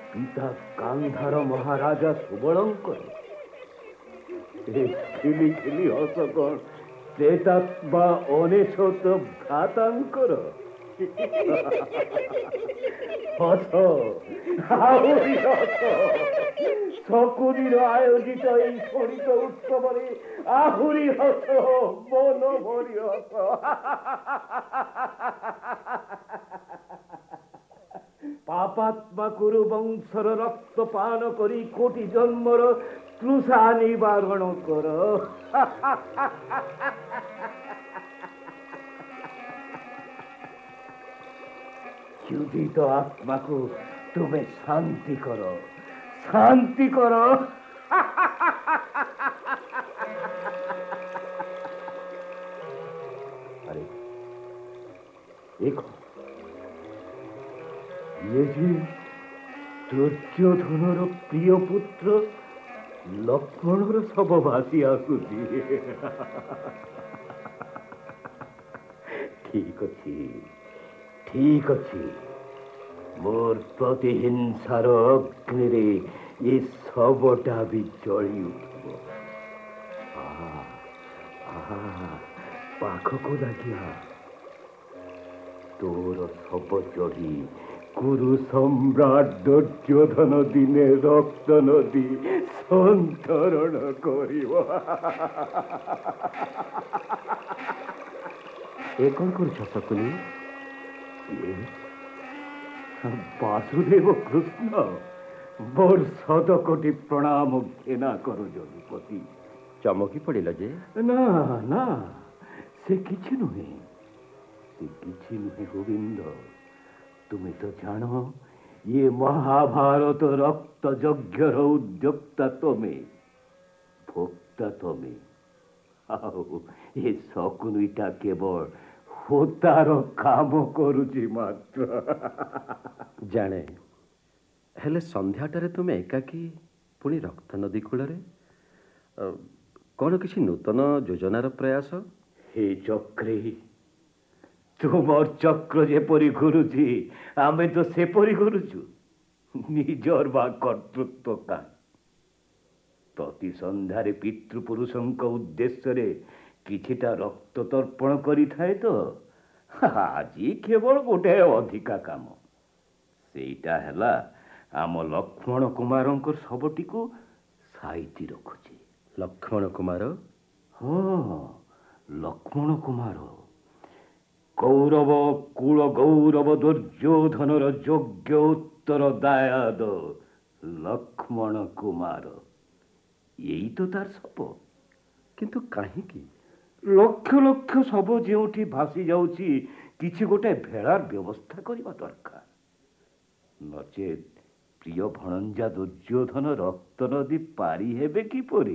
ପିତା କାନ୍ଧାର ମହାରାଜା ସୁବଳଙ୍କର। ଏ ଖିଲି ଖିଲି ହସ କଣ ପ୍ରେତାତ୍ମା ଅନେଶତ ଭ୍ରାତାଙ୍କର। ହସ ଆହୁରି ହସ। ଶକୁନିର ଆୟୋଜିତ ଏଇ ଷୋଡ଼ିଶ ଉତ୍ସବରେ ଆହୁରି ହସ, ମନ ଭରି ହସ। ପାପାତ୍ମା କୁରୁ ବଂଶର ରକ୍ତ ପାନ କରି କୋଟି ଜନ୍ମର ତୃଷା ନିବାରଣ କର। କ୍ଷୁଧିତ ଆତ୍ମାକୁ ତୁମେ ଶାନ୍ତି କର, ଶାନ୍ତି କର। ଆରେ ଏକ ଇଏ ଯେ ଦୁର୍ଯ୍ୟୋଧନର ପ୍ରିୟ ପୁତ୍ର ଲକ୍ଷ୍ମଣର ଶବ ଭାସି ଆସୁଛି। ଠିକ ଅଛି, ଠିକ ଅଛି। ମୋର ପ୍ରତିହିଂସାର ଅଗ୍ନିରେ ଏ ଶବଟା ବି ଜଳି ଉଠିବ। ପାଖକୁ ଲାଗିଆ। ତୋର ଶବ ଚଢ଼ି କୁରୁ ସମ୍ରାଟ ଦୁର୍ଯ୍ୟୋଧନ ଦିନେ ରକ୍ତ ନଦୀ ସନ୍ତରଣ କରିବ। ଏ କ'ଣ କରୁଛ ଶକୁନି? ବାସୁଦେବ କୃଷ୍ଣ, ମୋର ଶତକୋଟି ପ୍ରଣାମ ଘେନା କର ଯଦୁପତି। ଚମକି ପଡ଼ିଲ ଯେ? ନା ନା, ସେ କିଛି ନୁହେଁ, ସେ କିଛି ନୁହେଁ ଗୋବିନ୍ଦ। ତୁମେ ତ ଜାଣ ଇଏ ମହାଭାରତ ରକ୍ତ ଯଜ୍ଞର ଉଦ୍ୟୋକ୍ତା ତମେ, ଭୋକ୍ତା ତମେ। ଆଉ ଏ ଶକୁନିଟା କେବଳ ହୋତାର କାମ କରୁଛି ମାତ୍ର। ଜାଣେ, ହେଲେ ସନ୍ଧ୍ୟାଟାରେ ତୁମେ ଏକାକୀ, ପୁଣି ରକ୍ତ ନଦୀ କୂଳରେ, କ'ଣ କିଛି ନୂତନ ଯୋଜନାର ପ୍ରୟାସ? ହେ ଚକ୍ରେ, ତୁମର ଚକ୍ର ଯେପରି ଘୁରୁଛି ଆମେ ତ ସେପରି ଘୁରୁଛୁ। ନିଜର ବା କର୍ତ୍ତୃତ୍ୱ କାହିଁ? ପ୍ରତି ସନ୍ଧ୍ୟାରେ ପିତୃପୁରୁଷଙ୍କ ଉଦ୍ଦେଶ୍ୟରେ କିଛିଟା ରକ୍ତ ତର୍ପଣ କରିଥାଏ ତ। ଆଜି କେବଳ ଗୋଟେ ଅଧିକା କାମ। ସେଇଟା ହେଲା ଆମ ଲକ୍ଷ୍ମଣ କୁମାରଙ୍କ ଶବଟିକୁ ସାଇତି ରଖୁଛି। ଲକ୍ଷ୍ମଣ କୁମାର? ହଁ, ଲକ୍ଷ୍ମଣ କୁମାର। କୌରବ କୁଳ ଗୌରବ ଦୁର୍ଯ୍ୟୋଧନର ଯୋଗ୍ୟ ଉତ୍ତର ଦାୟାଦ ଲକ୍ଷ୍ମଣ କୁମାର। ଏଇ ତ ତାର ଶବ। କିନ୍ତୁ କାହିଁକି? ଲକ୍ଷ ଲକ୍ଷ ଶବ ଯେଉଁଠି ଭାସି ଯାଉଛି, କିଛି ଗୋଟେ ଭେଳାର ବ୍ୟବସ୍ଥା କରିବା ଦରକାର। ନଚେତ୍ ପ୍ରିୟ ଭଣଞ୍ଜା ଦୁର୍ଯ୍ୟୋଧନ ରକ୍ତ ନଦୀ ପାରି ହେବେ କିପରି?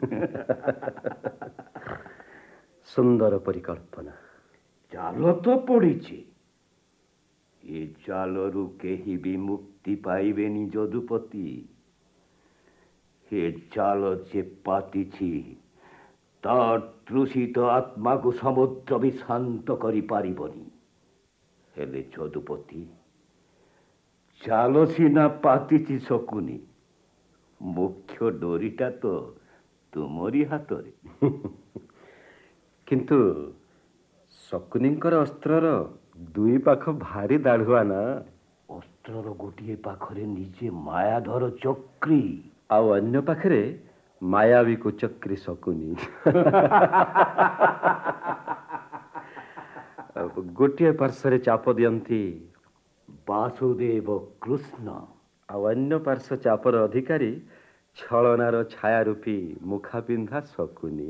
ସୁନ୍ଦର ପରିକଳ୍ପନା। ଚାଲ ତ ପଡ଼ିଛି। ଏ ଚାଲରୁ କେହି ବି ମୁକ୍ତି ପାଇବେନି ଯଦୁପତି। ଏ ଚାଲ ଯେ ପାତିଛି, ତା ତୃଷିତ ଆତ୍ମାକୁ ସମୁଦ୍ର ବି ଶାନ୍ତ କରିପାରିବନି। ହେଲେ ଯଦୁପତି, ଚାଲ ସିନା ପାତିଛି ଶକୁନି, ମୁଖ୍ୟ ଡୋରିଟା ତ ତୁମରି ହାତରେ। କିନ୍ତୁ ଶକୁନିଙ୍କର ଅସ୍ତ୍ରର ଦୁଇ ପାଖ ଭାରି ଦାଢ଼ୁଆ ନା? ଅସ୍ତ୍ରର ଗୋଟିଏ ପାଖରେ ନିଜେ ମାୟାଧର ଚକ୍ରୀ, ଆଉ ଅନ୍ୟ ପାଖରେ ମାୟାବୀ କୁଚକ୍ରୀ ଶକୁନି। ଗୋଟିଏ ପାର୍ଶ୍ୱରେ ଚାପ ଦିଅନ୍ତି ବାସୁଦେବ କୃଷ୍ଣ, ଆଉ ଅନ୍ୟ ପାର୍ଶ୍ୱ ଚାପର ଅଧିକାରୀ ଛଳନାର ଛାୟାରୂପୀ ମୁଖା ପିନ୍ଧା ଶକୁନି।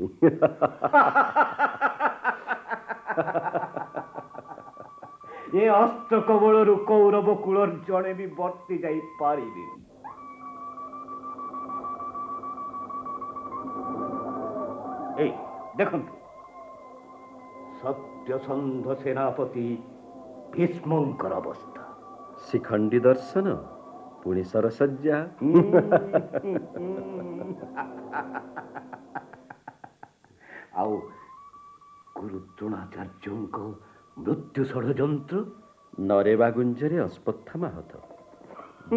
ଏ ଅସ୍ତ୍ର କବଳରୁ କୌରବ କୂଳର ଜଣେ ବି ବର୍ତ୍ତି ଯାଇ ପାରିବେନି। এই ଦେଖନ୍ତୁ, ସତ୍ୟସନ୍ଧ ସେନାପତି ଭୀଷ୍ମଙ୍କର ଅବସ୍ଥା। ଶିଖଣ୍ଡୀ ଦର୍ଶନ, ପୁଣି ସରସଜ୍ଜା। ଆଉ ଗୁରୁ ଦ୍ରୋଣାଚାର୍ଯ୍ୟଙ୍କ ମୃତ୍ୟୁ ଷଡ଼ଯନ୍ତ୍ର। ନରେବା ଗୁଞ୍ଜରେ ଅଶ୍ୱତ୍ଥାମା ହତ।